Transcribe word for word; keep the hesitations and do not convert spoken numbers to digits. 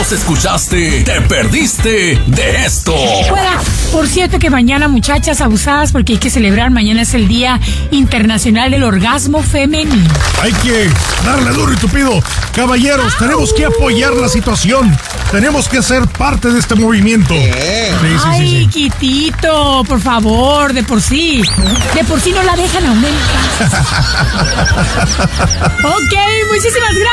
los escuchaste, te perdiste de esto. Fuera. Por cierto que mañana, muchachas abusadas, porque hay que celebrar, mañana es el Día Internacional del Orgasmo Femenino. Hay que darle duro y tupido. Caballeros, ¡au! Tenemos que apoyar la situación. Tenemos que ser parte de este movimiento. ¿Qué? Sí, sí, Ay, sí, sí. Quitito, por favor, de por sí. De por sí no la dejan aumentar. Ok, muchísimas gracias.